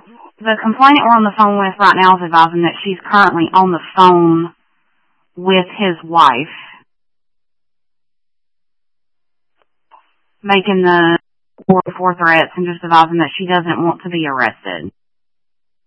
the complainant we're on the phone with right now is advising that she's currently on the phone with his wife, making the 4 threats and just advising that she doesn't want to be arrested.